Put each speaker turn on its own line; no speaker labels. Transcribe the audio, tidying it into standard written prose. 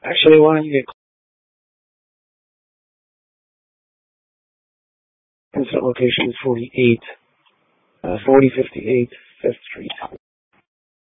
Actually, why don't you get insert location 4058 Fifth Street.